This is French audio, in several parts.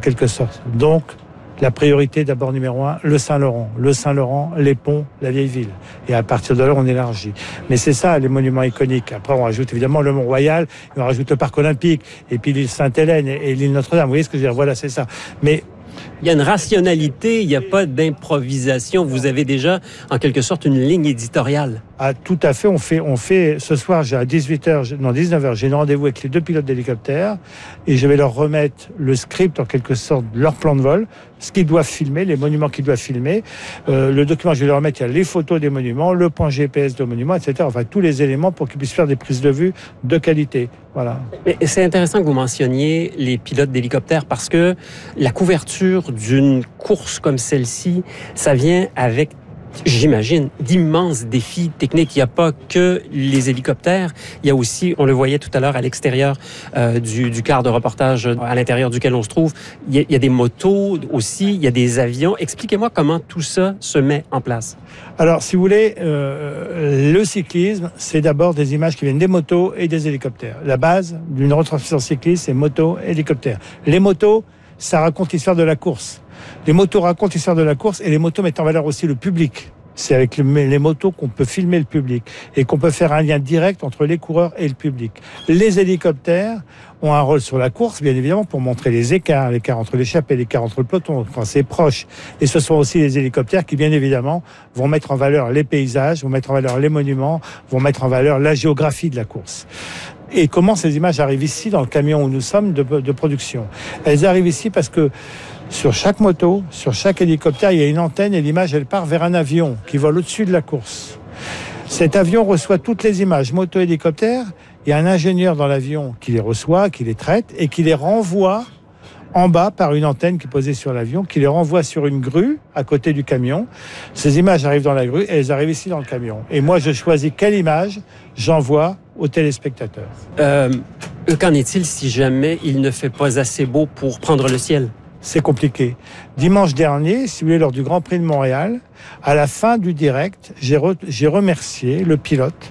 quelque sorte. Donc, la priorité d'abord numéro 1, le Saint-Laurent. Le Saint-Laurent, les ponts, la vieille ville. Et à partir de là, on élargit. Mais c'est ça, les monuments iconiques. Après, on rajoute évidemment le Mont-Royal, on rajoute le Parc Olympique, et puis l'île Sainte-Hélène et l'île Notre-Dame. Vous voyez ce que je veux dire? Voilà, c'est ça. Mais il y a une rationalité, il n'y a pas d'improvisation. Vous avez déjà, en quelque sorte, une ligne éditoriale. Ah, tout à fait. On fait, ce soir, j'ai à 19h, j'ai un rendez-vous avec les 2 pilotes d'hélicoptères et je vais leur remettre le script, en quelque sorte, de leur plan de vol, ce qu'ils doivent filmer, les monuments qu'ils doivent filmer. Le document, je vais leur remettre, il y a les photos des monuments, le point GPS de monuments, etc. Enfin, tous les éléments pour qu'ils puissent faire des prises de vue de qualité. Voilà. Mais c'est intéressant que vous mentionniez les pilotes d'hélicoptères parce que la couverture d'une course comme celle-ci, ça vient avec, j'imagine, d'immenses défis techniques. Il n'y a pas que les hélicoptères. Il y a aussi, on le voyait tout à l'heure à l'extérieur du car de reportage à l'intérieur duquel on se trouve, il y a des motos aussi, il y a des avions. Expliquez-moi comment tout ça se met en place. Alors, si vous voulez, le cyclisme, c'est d'abord des images qui viennent des motos et des hélicoptères. La base d'une retransmission cycliste, c'est motos et hélicoptères. Les motos, ça raconte l'histoire de la course. Les motos racontent l'histoire de la course et les motos mettent en valeur aussi le public. C'est avec les motos qu'on peut filmer le public et qu'on peut faire un lien direct entre les coureurs et le public. Les hélicoptères ont un rôle sur la course, bien évidemment, pour montrer les écarts entre l'échappée, l'écart entre le peloton, quand c'est proche. Et ce sont aussi les hélicoptères qui, bien évidemment, vont mettre en valeur les paysages, vont mettre en valeur les monuments, vont mettre en valeur la géographie de la course. Et comment ces images arrivent ici, dans le camion où nous sommes de production? Elles arrivent ici parce que sur chaque moto, sur chaque hélicoptère, il y a une antenne et l'image, elle part vers un avion qui vole au-dessus de la course. Cet avion reçoit toutes les images, moto, hélicoptère. Il y a un ingénieur dans l'avion qui les reçoit, qui les traite et qui les renvoie en bas par une antenne qui est posée sur l'avion, qui les renvoie sur une grue à côté du camion. Ces images arrivent dans la grue et elles arrivent ici dans le camion. Et moi, je choisis quelle image j'envoie aux téléspectateurs. Qu'en est-il si jamais il ne fait pas assez beau pour prendre le ciel? C'est compliqué. Dimanche dernier, si vous voulez, lors du Grand Prix de Montréal, à la fin du direct, j'ai remercié le pilote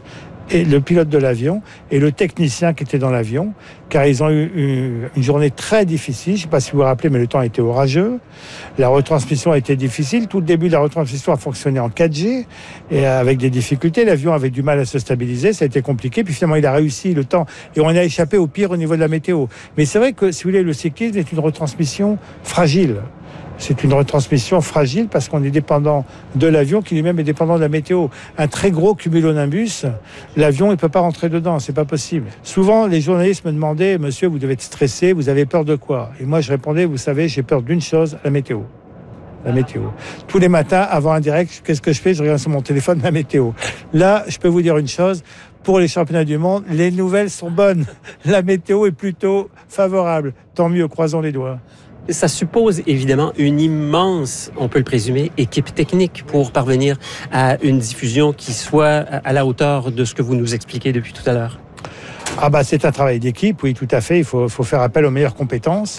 de l'avion et le technicien qui était dans l'avion, car ils ont eu une journée très difficile. Je ne sais pas si vous vous rappelez, mais le temps était orageux. La retransmission a été difficile. Tout le début de la retransmission a fonctionné en 4G et avec des difficultés. L'avion avait du mal à se stabiliser. Ça a été compliqué. Puis finalement, il a réussi le temps. Et on a échappé au pire au niveau de la météo. Mais c'est vrai que, si vous voulez, le cyclisme est une retransmission fragile. C'est une retransmission fragile parce qu'on est dépendant de l'avion qui lui-même est dépendant de la météo. Un très gros cumulonimbus, l'avion, il ne peut pas rentrer dedans, c'est pas possible. Souvent, les journalistes me demandaient, monsieur, vous devez être stressé, vous avez peur de quoi? Et moi, je répondais, vous savez, j'ai peur d'une chose, la météo. La météo. Tous les matins, avant un direct, qu'est-ce que je fais? Je regarde sur mon téléphone la météo. Là, je peux vous dire une chose, pour les championnats du monde, les nouvelles sont bonnes. La météo est plutôt favorable. Tant mieux, croisons les doigts. Ça suppose évidemment une immense, on peut le présumer, équipe technique pour parvenir à une diffusion qui soit à la hauteur de ce que vous nous expliquez depuis tout à l'heure. Ah bah c'est un travail d'équipe, oui, tout à fait. Il faut faire appel aux meilleures compétences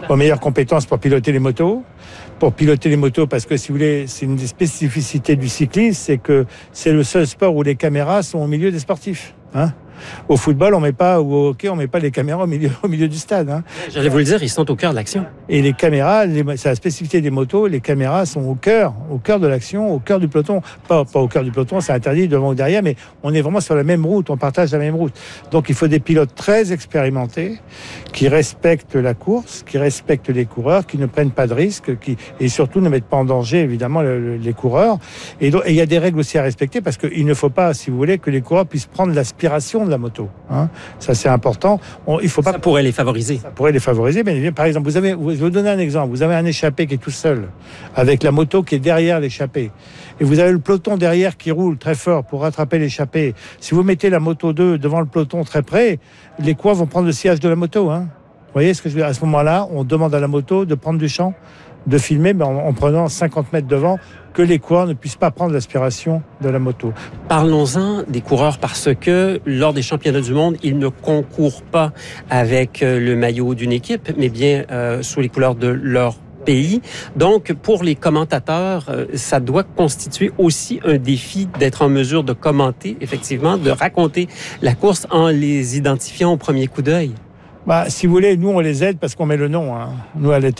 pour piloter les motos. Pour piloter les motos, parce que si vous voulez, c'est une des spécificités du cyclisme, c'est que c'est le seul sport où les caméras sont au milieu des sportifs. Au football, ou au hockey, on met pas les caméras au milieu du stade. J'allais vous le dire, ils sont au cœur de l'action. Et les caméras, c'est la spécificité des motos, les caméras sont au cœur de l'action, au cœur du peloton. Pas au cœur du peloton, c'est interdit devant ou derrière, mais on est vraiment sur la même route, on partage la même route. Donc il faut des pilotes très expérimentés, qui respectent la course, qui respectent les coureurs, qui ne prennent pas de risques, et surtout ne mettent pas en danger, évidemment, les coureurs. Et il y a des règles aussi à respecter, parce qu'il ne faut pas, si vous voulez, que les coureurs puissent prendre l'aspiration de la moto. Ça, c'est important. Il faut pas. Ça pourrait les favoriser. Ça pourrait les favoriser. Mais par exemple, je vais vous donner un exemple. Vous avez un échappé qui est tout seul, avec la moto qui est derrière l'échappé. Et vous avez le peloton derrière qui roule très fort pour rattraper l'échappé. Si vous mettez la moto 2 devant le peloton très près, les coureurs vont prendre le sillage de la moto. Vous voyez ce que je veux dire? À ce moment-là, on demande à la moto de prendre du champ, de filmer, mais en prenant 50 mètres devant, que les coureurs ne puissent pas prendre l'aspiration de la moto. Parlons-en des coureurs parce que lors des championnats du monde, ils ne concourent pas avec le maillot d'une équipe, mais bien sous les couleurs de leur pays. Donc, pour les commentateurs, ça doit constituer aussi un défi d'être en mesure de commenter, effectivement, de raconter la course en les identifiant au premier coup d'œil. Si vous voulez, nous, on les aide parce qu'on met le nom. Nous, à la